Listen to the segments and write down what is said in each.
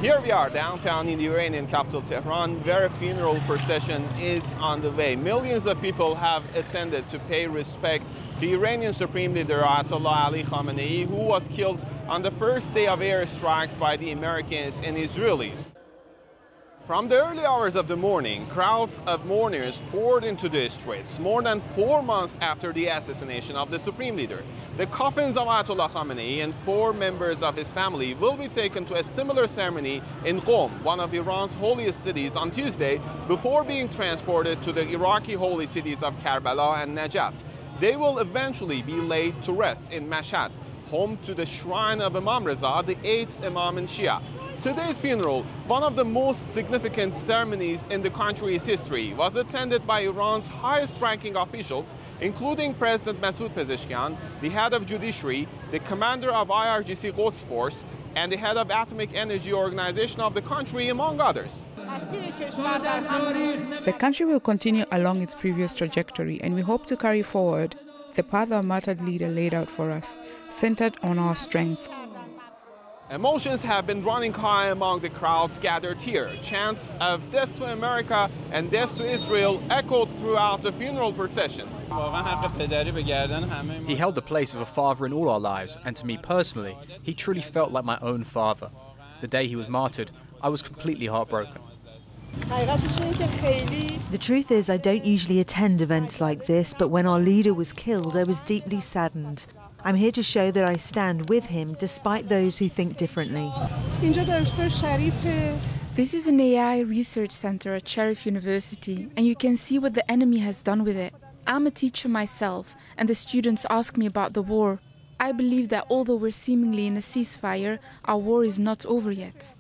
Here we are downtown in the Iranian capital, Tehran, where a funeral procession is on the way. Millions of people have attended to pay respect to Iranian Supreme Leader Ayatollah Ali Khamenei, who was killed on the first day of airstrikes by the Americans and Israelis. From the early hours of the morning, crowds of mourners poured into the streets. More than 4 months after the assassination of the Supreme Leader, the coffins of Ayatollah Khamenei and 4 members of his family will be taken to a similar ceremony in Qom, one of Iran's holiest cities, on Tuesday, before being transported to the Iraqi holy cities of Karbala and Najaf. They will eventually be laid to rest in Mashhad, home to the shrine of Imam Reza, the 8th Imam in Shia. Today's funeral, one of the most significant ceremonies in the country's history, was attended by Iran's highest-ranking officials, including President Masoud Pezeshkian, the head of judiciary, the commander of IRGC Quds Force, and the head of Atomic Energy Organization of the country, among others. The country will continue along its previous trajectory, and we hope to carry forward the path our martyred leader laid out for us, centered on our strength. Emotions have been running high among the crowds gathered here. Chants of death to America and death to Israel echoed throughout the funeral procession. He held the place of a father in all our lives, and to me personally, he truly felt like my own father. The day he was martyred, I was completely heartbroken. The truth is, I don't usually attend events like this, but when our leader was killed, I was deeply saddened. I'm here to show that I stand with him, despite those who think differently. This is an AI research center at Sharif University, and you can see what the enemy has done with it. I'm a teacher myself, and the students ask me about the war. I believe that although we're seemingly in a ceasefire, our war is not over yet.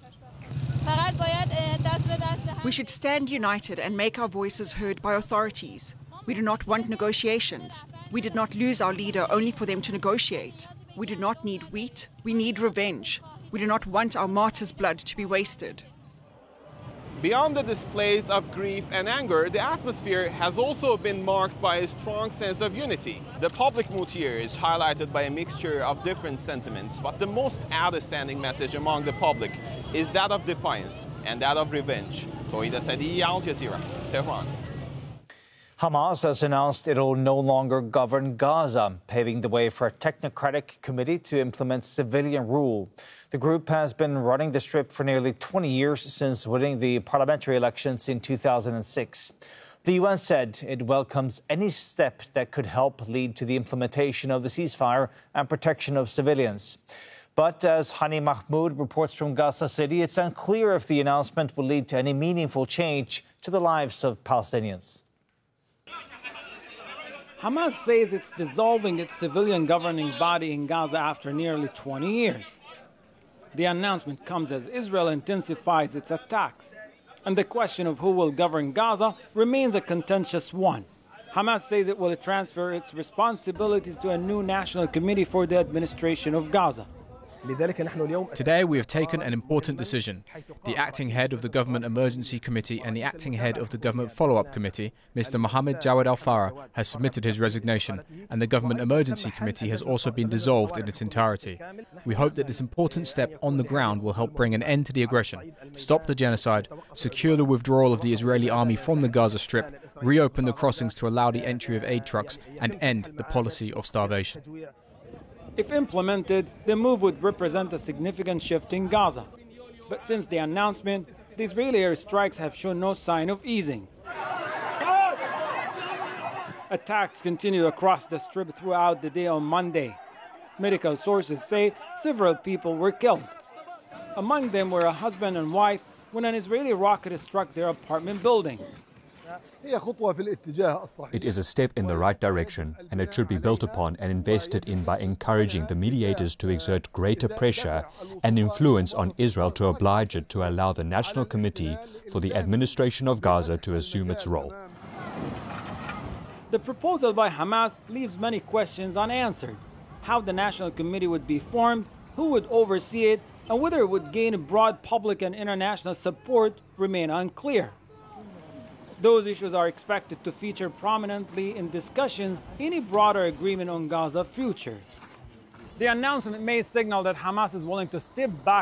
We should stand united and make our voices heard by authorities. We do not want negotiations. We did not lose our leader only for them to negotiate. We do not need wheat, we need revenge. We do not want our martyrs' blood to be wasted. Beyond the displays of grief and anger, the atmosphere has also been marked by a strong sense of unity. The public mood here is highlighted by a mixture of different sentiments, but the most outstanding message among the public is that of defiance and that of revenge. Tohid Asadi, Al Jazeera, Tehran. Hamas has announced it will no longer govern Gaza, paving the way for a technocratic committee to implement civilian rule. The group has been running the Strip for nearly 20 years since winning the parliamentary elections in 2006. The UN said it welcomes any step that could help lead to the implementation of the ceasefire and protection of civilians. But as Hani Mahmoud reports from Gaza City, it's unclear if the announcement will lead to any meaningful change to the lives of Palestinians. Hamas says it's dissolving its civilian governing body in Gaza after nearly 20 years. The announcement comes as Israel intensifies its attacks, and the question of who will govern Gaza remains a contentious one. Hamas says it will transfer its responsibilities to a new national committee for the administration of Gaza. Today we have taken an important decision. The acting head of the Government Emergency Committee and the acting head of the Government Follow-up Committee, Mr. Mohammed Jawad Al-Farah, has submitted his resignation, and the Government Emergency Committee has also been dissolved in its entirety. We hope that this important step on the ground will help bring an end to the aggression, stop the genocide, secure the withdrawal of the Israeli army from the Gaza Strip, reopen the crossings to allow the entry of aid trucks, and end the policy of starvation. If implemented, the move would represent a significant shift in Gaza. But since the announcement, the Israeli airstrikes have shown no sign of easing. Attacks continued across the Strip throughout the day on Monday. Medical sources say several people were killed. Among them were a husband and wife when an Israeli rocket struck their apartment building. It is a step in the right direction, and it should be built upon and invested in by encouraging the mediators to exert greater pressure and influence on Israel to oblige it to allow the National Committee for the Administration of Gaza to assume its role. The proposal by Hamas leaves many questions unanswered. How the National Committee would be formed, who would oversee it, and whether it would gain broad public and international support remain unclear. Those issues are expected to feature prominently in discussions in a broader agreement on Gaza's future. The announcement may signal that Hamas is willing to step back